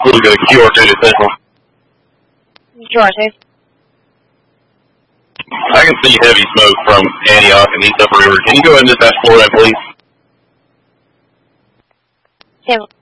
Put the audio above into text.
We'll go QR2 to Central. QR2. I can see heavy smoke from Antioch and East Upper River. Can you go ahead and dispatch 4A, please? 10